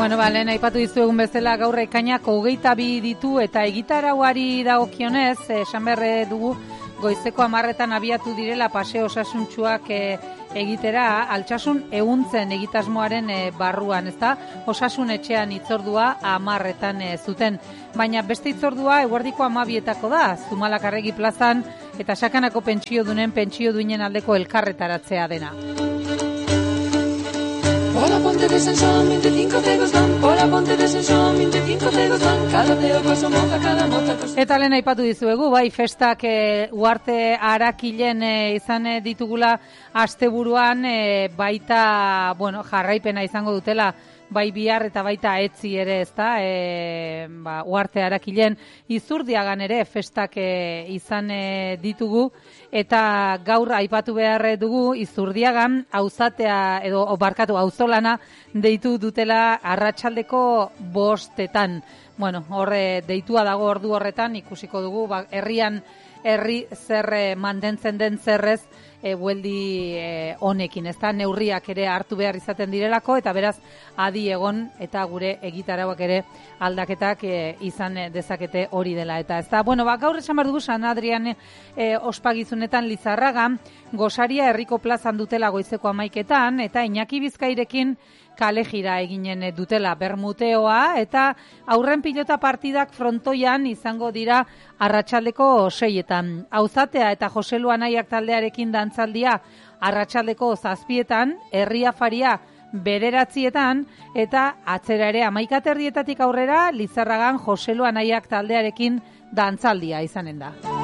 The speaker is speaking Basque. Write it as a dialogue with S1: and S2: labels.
S1: Bueno, lehen aipatu dizuegun bezala gaur ekainak 22 ditu eta egitarauari dagokionez, esan behar dugu goizeko 10etan abiatu direla paseo osasuntsuak egitera, Altsasun ehuntzen egitasmoaren barruan, ezta? Osasun etxean hitzordua 10etan zuten, baina beste hitzordua eguerdiko 12etako da, Zumalakarregi plazan eta Sakanako pentsiodunen pentsio duinen aldeko elkarretaratzea dena.
S2: Por la ponte de San Joan, 25 tegos dan, por la ponte de San Joan, 25 tegos dan, cada teo paso moja, cada mota costa.
S1: Eta lehen aipatu dizuegu, bai, festak Uharte Arakilen izan ditugula asteburuan, baita, bueno, jarraipena izango dutela, bai bihar eta baita etzi ere, ezta, Uharte Arakilen Izurdiagan ere festak izan ditugu, eta gaur aipatu behar dugu Izurdiagan auzolana deitu dutela arratsaldeko 5etan. Bueno, horre deitua dago ordu horretan, ikusiko dugu, herri zer mantentzen den zerrez, bueldi honekin, ezta, neurriak ere hartu behar izaten direlako, eta beraz adi egon eta gure egitarauak ere aldaketak izan dezakete hori dela. Eta ezta, bueno, gaur esan behar dugu San Adrian ospagizunetan Lizarragan, Gosaria herriko plazan dutela goizeko 11etan, eta Iñaki Bizkairekin kale jira eginen dutela bermuteoa, eta aurren pilota partidak frontoian izango dira arratsaldeko 6etan. Auzatea eta Joselu Anaiak taldearekin dantzaldia arratsaldeko 7etan, herri afaria 9etan, eta atzera ere 11:30 aurrera Lizarragan Joselu Anaiak taldearekin dantzaldia izanen da.